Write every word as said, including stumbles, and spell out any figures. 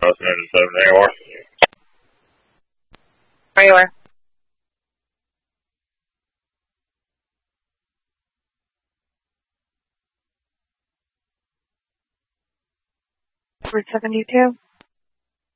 Austin Engine seven A O R. Where you are? Route seventy-two.